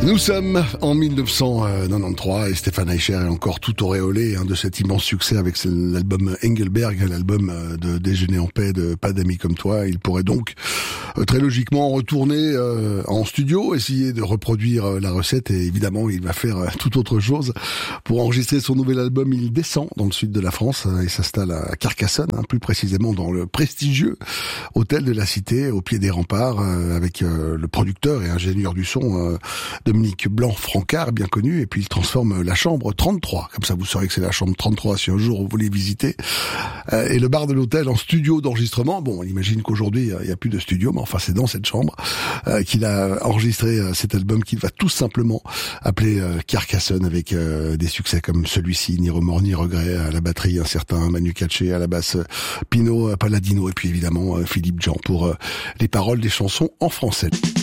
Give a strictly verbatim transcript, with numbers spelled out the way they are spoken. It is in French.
Nous sommes en mille neuf cent quatre-vingt-treize et Stéphane Eicher est encore tout auréolé hein, de cet immense succès avec l'album Engelberg, l'album de Déjeuner en paix de Pas d'amis comme toi. Il pourrait donc euh, très logiquement retourner euh, en studio, essayer de reproduire euh, la recette et évidemment il va faire euh, tout autre chose. Pour enregistrer son nouvel album, il descend dans le sud de la France euh, et s'installe à Carcassonne, hein, plus précisément dans le prestigieux hôtel de la Cité, au pied des remparts, euh, avec euh, le producteur et ingénieur du son euh, Dominique Blanc-Francard, bien connu, et puis il transforme la chambre trente-trois, comme ça vous saurez que c'est la chambre trente-trois si un jour vous voulez visiter, euh, et le bar de l'hôtel en studio d'enregistrement. Bon, on imagine qu'aujourd'hui il n'y a plus de studio, mais enfin c'est dans cette chambre euh, qu'il a enregistré euh, cet album qu'il va tout simplement appeler euh, Carcassonne, avec euh, des succès comme celui-ci, Ni remords ni regrets, à la batterie un certain Manu Katché, à la basse Pino Palladino, et puis évidemment euh, Philippe Jean pour euh, les paroles des chansons en français.